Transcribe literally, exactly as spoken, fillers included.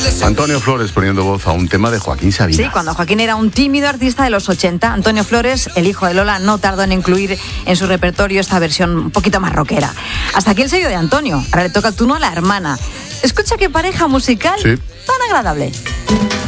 Antonio Flores poniendo voz a un tema de Joaquín Sabina. Sí, cuando Joaquín era un tímido artista de los ochenta, Antonio Flores, el hijo de Lola, no tardó en incluir en su repertorio esta versión un poquito más rockera. Hasta aquí el sello de Antonio. Ahora le toca el turno a la hermana. Escucha qué pareja musical sí. tan agradable.